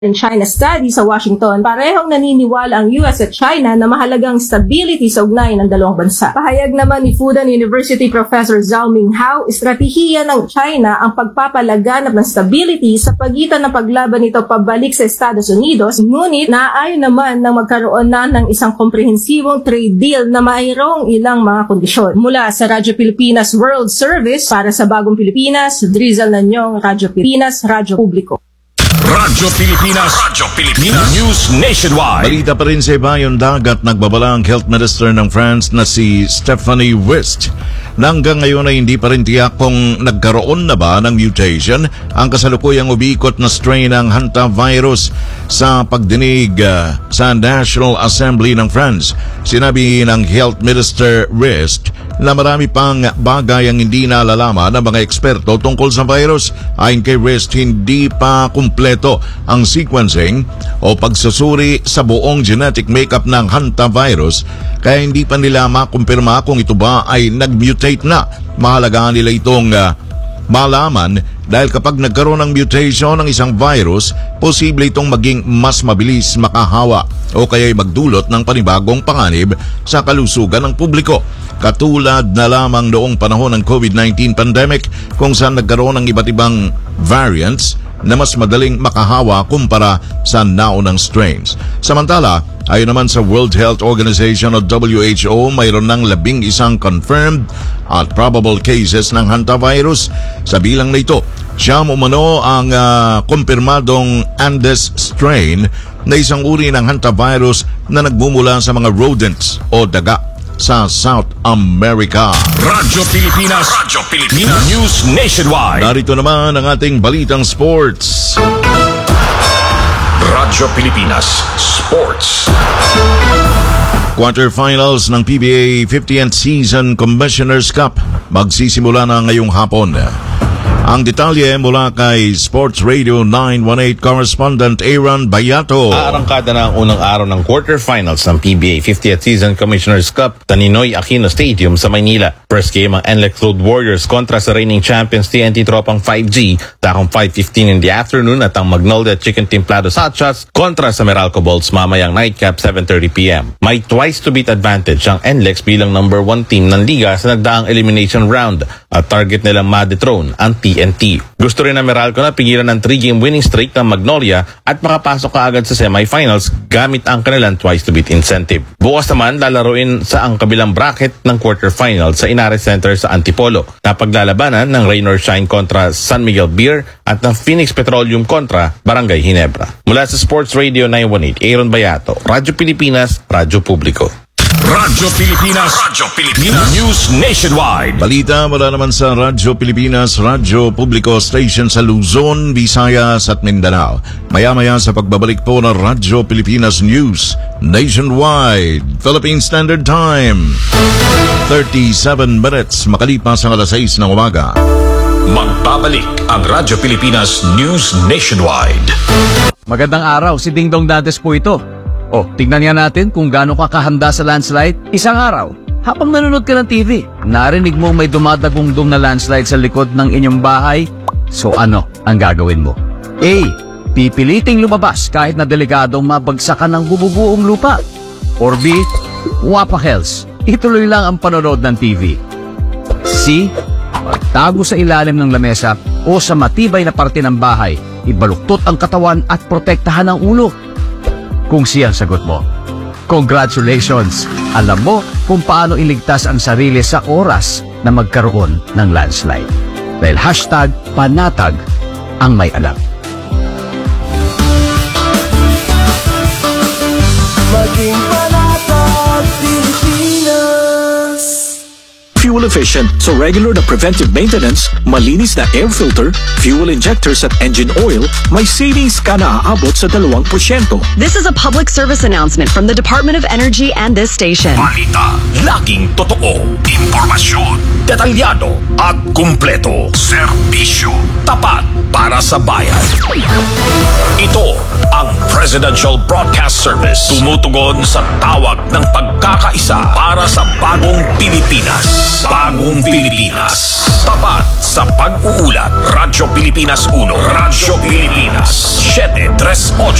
and China Study sa Washington, parehong naniniwala ang US at China na mahalagang stability sa ugnayan ng dalawang bansa. Pahayag naman ni Fudan University Professor Zhao Minghao, estratehiya ng China ang pagpapalaganap ng stability sa pagitan ng paglaban nito pabalik sa Estados Unidos, ngunit naaayon naman na magkaroon na ng isang komprehensibong trade deal na mayroong ilang mga kondisyon. Mula sa Radyo Pilipinas World Service, para sa Bagong Pilipinas, Drizal Nanyong, Radyo Pilipinas, Radyo Publiko. Radyo Pilipinas News Nationwide. Balita pa rin sa ibayong dagat, nagbabala ang Health Minister ng France na si Stephanie Wist na hanggang ngayon ay hindi pa rin tiyak kung nagkaroon na ba ng mutation ang kasalukuyang umiikot na strain ng hantavirus. Sa pagdinig sa National Assembly ng France, sinabi ng Health Minister Wist na marami pang bagay ang hindi nalalaman ng mga eksperto tungkol sa virus. Ayon kay Wist, hindi pa kumpleto ang sequencing o pagsusuri sa buong genetic makeup ng hantavirus, kaya hindi pa nila makumpirma kung ito ba ay nag-mutate na. Mahalaga nila itong malaman dahil kapag nagkaroon ng mutation ng isang virus, posible itong maging mas mabilis makahawa o kaya'y magdulot ng panibagong panganib sa kalusugan ng publiko. Katulad na lamang noong panahon ng COVID-19 pandemic kung saan nagkaroon ng iba't ibang variants na mas madaling makahawa kumpara sa naunang strains. Samantala, ayon naman sa World Health Organization o WHO, mayroon ng 11 confirmed at probable cases ng hantavirus. Sa bilang na ito, siyam umano ang kumpirmadong Andes strain na isang uri ng hantavirus na nagmumula sa mga rodents o daga sa South America. Radyo Pilipinas News Nationwide. Narito naman ang ating balitang sports. Radyo Pilipinas Sports. Quarterfinals ng PBA 50th Season Commissioner's Cup magsisimula na ngayong hapon. Ang detalye mula kay Sports Radio 918 correspondent Aaron Bayato. Aarangkada na ang unang araw ng quarterfinals ng PBA 50th Season Commissioner's Cup sa Ninoy Aquino Stadium sa Maynila. First game ang NLEX Road Warriors kontra sa reigning champions TNT Tropang 5G takong 5:15 in the afternoon, at ang Magnolia Chicken Templados Hotshots kontra sa Meralco Bolts mamayang nightcap 7:30 p.m. May twice to beat advantage ang NLEX bilang number 1 team ng liga sa nagdaang elimination round at target nilang ma-dethrone ang TNT. Gusto rin ng Meralco na pigilan ng 3-game winning streak ng Magnolia at makapasok kaagad sa semifinals gamit ang kanilang twice to beat incentive. Bukas naman lalaruin sa ang kabilang bracket ng quarterfinals sa Inares Center sa Antipolo na paglalabanan ng Rain or Shine kontra San Miguel Beer at ng Phoenix Petroleum kontra Barangay Ginebra. Mula sa Sports Radio 918, Aaron Bayato, Radyo Pilipinas, Radyo Publiko. Radyo Pilipinas News Nationwide. Balita mula naman sa Radyo Pilipinas, Radyo Publiko Station sa Luzon, Visayas at Mindanao. Maya-maya sa pagbabalik po ng Radyo Pilipinas News Nationwide. Philippine Standard Time, 37 minutes makalipas ang alas 6 ng umaga. Magbabalik ang Radyo Pilipinas News Nationwide. Magandang araw, si Ding Dong Dantes po ito. O, tignan nga natin kung gaano ka kahanda sa landslide. Isang araw, habang nanonood ka ng TV, narinig mo may dumadagong-dung na landslide sa likod ng inyong bahay. So ano ang gagawin mo? A. Pipiliting lumabas kahit na delikadong mabagsakan ng bububuong lupa. Or B. Wapakels, ituloy lang ang panonood ng TV. C. Magtago sa ilalim ng lamesa o sa matibay na parte ng bahay. Ibaluktot ang katawan at protektahan ang ulo. Kung siya ang sagot mo, congratulations! Alam mo kung paano iligtas ang sarili sa oras na magkaroon ng landslide. Dahil #panatag ang may alam. Maging panatag, Pilipinas. Fuel efficient, so regular na preventive maintenance, malinis na air filter, fuel injectors at engine oil, may savings ka na aabot sa 2%. This is a public service announcement from the Department of Energy and this station. Balita, laging totoo, impormasyon, detalyado at kumpleto. Serbisyo, tapat para sa bayan. Ito ang Presidential Broadcast Service. Tumutugon sa tawag ng pagkakaisa para sa bagong Pilipinas. Bagong Pilipinas. Tapat sa pag-uulat. Radyo Pilipinas 1. Radyo Pilipinas 738.